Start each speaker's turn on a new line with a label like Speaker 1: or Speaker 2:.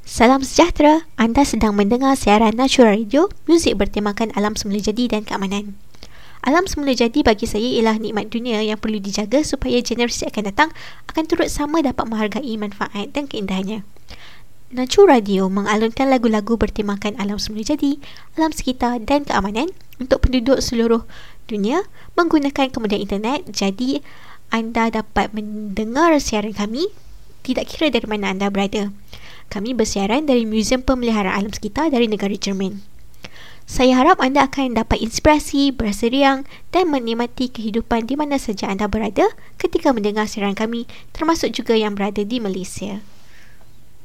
Speaker 1: Salam sejahtera, anda sedang mendengar siaran Natura Radio, muzik bertemakan alam semula jadi dan keamanan. Alam semula jadi bagi saya ialah nikmat dunia yang perlu dijaga supaya generasi akan datang akan turut sama dapat menghargai manfaat dan keindahannya. Natura Radio mengalunkan lagu-lagu bertemakan alam semula jadi, alam sekitar dan keamanan untuk penduduk seluruh dunia menggunakan kemudahan internet. Jadi, anda dapat mendengar siaran kami tidak kira dari mana anda berada. Kami bersiaran dari Muzium Pemeliharaan Alam Sekitar dari negara Jerman. Saya harap anda akan dapat inspirasi, berasa riang dan menikmati kehidupan di mana saja anda berada ketika mendengar siaran kami, termasuk juga yang berada di Malaysia.